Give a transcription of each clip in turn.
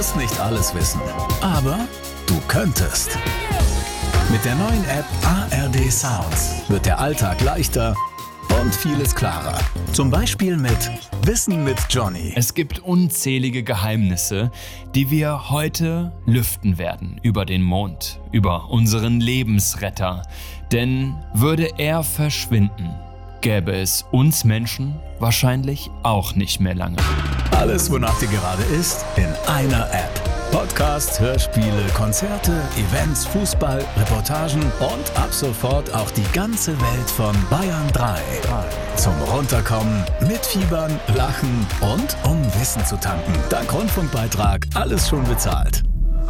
musst nicht alles wissen, aber du könntest. Mit der neuen App ARD Sounds wird der Alltag leichter und vieles klarer. Zum Beispiel mit Wissen mit Johnny. Es gibt unzählige Geheimnisse, die wir heute lüften werden über den Mond, über unseren Lebensretter. Denn würde er verschwinden, gäbe es uns Menschen wahrscheinlich auch nicht mehr lange. Alles, wonach dir gerade ist, in einer App. Podcasts, Hörspiele, Konzerte, Events, Fußball, Reportagen und ab sofort auch die ganze Welt von Bayern 3. Zum Runterkommen, mitfiebern, lachen und um Wissen zu tanken. Dank Rundfunkbeitrag alles schon bezahlt.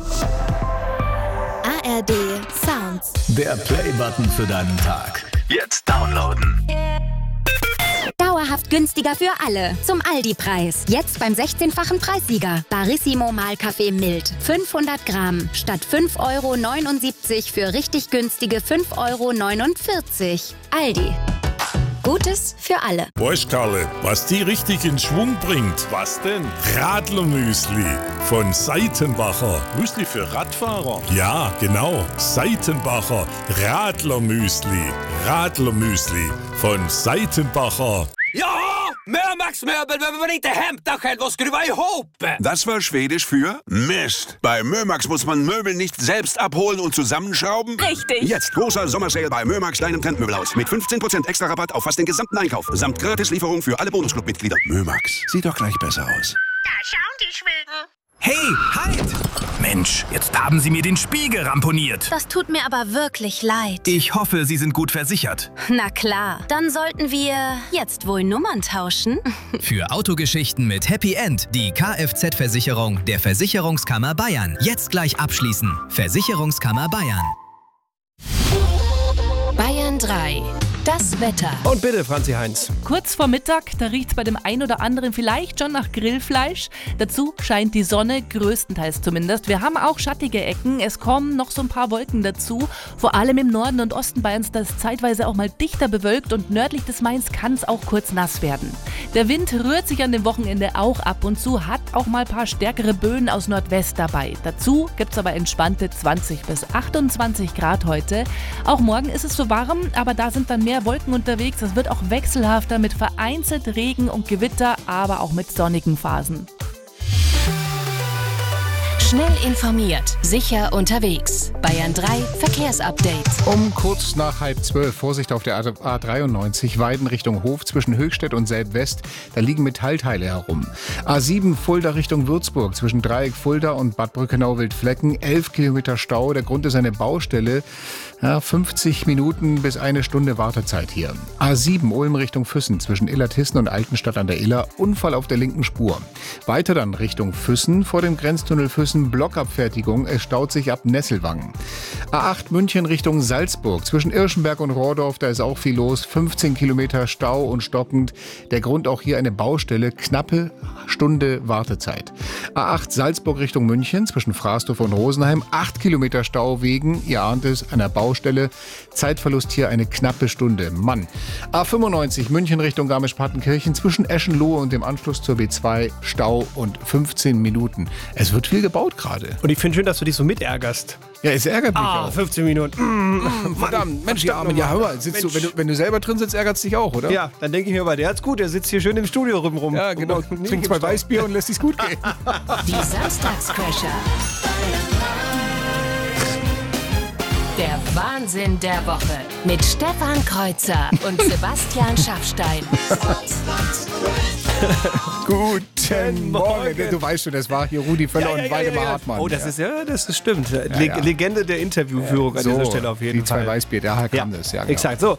ARD Sounds. Der Play-Button für deinen Tag. Jetzt downloaden. Dauerhaft günstiger für alle. Zum Aldi-Preis. Jetzt beim 16-fachen Preissieger. Barissimo Mahlkaffee mild. 500 Gramm. Statt 5,79 € für richtig günstige 5,49 €. Aldi. Gutes für alle. Weißt Karle, was die richtig in Schwung bringt? Was denn? Radlermüsli von Seitenbacher. Müsli für Radfahrer? Ja, genau. Seitenbacher Radlermüsli. Radlermüsli von Seitenbacher. Ja, Mömax-Möbel, wenn man inte hämtar själv och skruva ihop. Das war Schwedisch für Mist. Bei Mömax muss man Möbel nicht selbst abholen und zusammenschrauben. Richtig. Jetzt großer Sommersale bei Mömax, deinem Trendmöbelhaus. Mit 15% extra Rabatt auf fast den gesamten Einkauf. Samt Gratislieferung für alle Bonusclub-Mitglieder. Mömax, sieht doch gleich besser aus. Da schauen die Schweden. Hey, halt! Mensch, jetzt haben Sie mir den Spiegel ramponiert. Das tut mir aber wirklich leid. Ich hoffe, Sie sind gut versichert. Na klar, dann sollten wir jetzt wohl Nummern tauschen. Für Autogeschichten mit Happy End die Kfz-Versicherung der Versicherungskammer Bayern. Jetzt gleich abschließen. Versicherungskammer Bayern. Bayern 3. Das Wetter. Und bitte, Franzi Heinz. Kurz vor Mittag, da riecht es bei dem einen oder anderen vielleicht schon nach Grillfleisch. Dazu scheint die Sonne, größtenteils zumindest. Wir haben auch schattige Ecken. Es kommen noch so ein paar Wolken dazu. Vor allem im Norden und Osten Bayerns, das zeitweise auch mal dichter bewölkt und nördlich des Mains kann es auch kurz nass werden. Der Wind rührt sich an dem Wochenende auch ab und zu, hat auch mal ein paar stärkere Böen aus Nordwest dabei. Dazu gibt es aber entspannte 20 bis 28 Grad heute. Auch morgen ist es so warm, aber da sind dann mehr Wolken unterwegs. Es wird auch wechselhafter mit vereinzelt Regen und Gewitter, aber auch mit sonnigen Phasen. Schnell informiert, sicher unterwegs. Bayern 3 Verkehrsupdate. Um kurz nach 11:30, Vorsicht auf der A93, Weiden Richtung Hof zwischen Höchstädt und Selbwest. Da liegen Metallteile herum. A7 Fulda Richtung Würzburg zwischen Dreieck Fulda und Bad Brückenau-Wildflecken. 11 Kilometer Stau. Der Grund ist eine Baustelle. 50 Minuten bis eine Stunde Wartezeit hier. A7 Ulm Richtung Füssen zwischen Illertissen und Altenstadt an der Iller. Unfall auf der linken Spur. Weiter dann Richtung Füssen vor dem Grenztunnel Füssen. Blockabfertigung. Es staut sich ab Nesselwangen. A8 München Richtung Salzburg. Zwischen Irschenberg und Rohrdorf, da ist auch viel los. 15 Kilometer Stau und stockend. Der Grund auch hier eine Baustelle. Knappe Stunde Wartezeit. A8 Salzburg Richtung München zwischen Fraßdorf und Rosenheim. 8 Kilometer Stau wegen, ihr ahnt es, einer Baustelle. Zeitverlust hier eine knappe Stunde. Mann. A95 München Richtung Garmisch-Partenkirchen zwischen Eschenlohe und dem Anschluss zur B2. Stau und 15 Minuten. Es wird viel gebaut gerade. Und ich finde schön, dass du dich so mitärgerst. Ja, es ärgert mich auch. 15 Minuten. Verdammt, Mensch, die Armen. Ja, hör mal, sitzt du, wenn du selber drin sitzt, ärgert es dich auch, oder? Ja, dann denke ich mir, aber der hat's gut. Der sitzt hier schön im Studio rum. Ja, genau. Trinkt 2 Weißbier und lässt sich's gut gehen. Die Samstagscrasher. Der Wahnsinn der Woche mit Stefan Kreuzer und Sebastian Schaffstein. Guten Morgen. Du weißt schon, das war hier Rudi Völler und Waldemar Hartmann. Oh, das ist stimmt. Legende der Interviewführung an dieser Stelle auf jeden die Fall. Die 2 Weißbier, daher kam das. Ja, genau. Exakt. So,